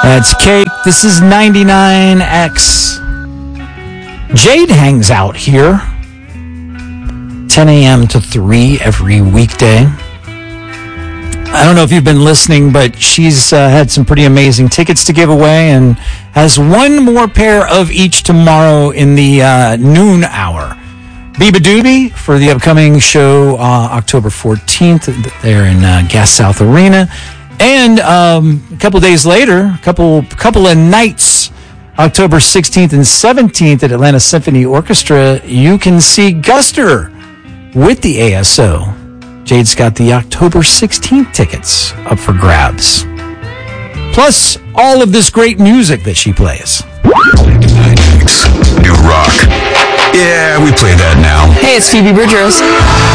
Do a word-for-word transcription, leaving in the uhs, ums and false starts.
That's Cake. This is ninety-nine X. Jade hangs out here ten a.m. to three every weekday. I don't know if you've been listening, but she's uh, had some pretty amazing tickets to give away and has one more pair of each tomorrow in the uh, noon hour. Biba Doobie for the upcoming show uh, October fourteenth there in uh, Gas South Arena. And um, a couple days later, a couple, couple of nights, October sixteenth and seventeenth at Atlanta Symphony Orchestra, you can see Guster with the A S O. Jade's got the October sixteenth tickets up for grabs. Plus, all of this great music that she plays. New rock. Yeah, we play that now. Hey, it's Phoebe Bridgers.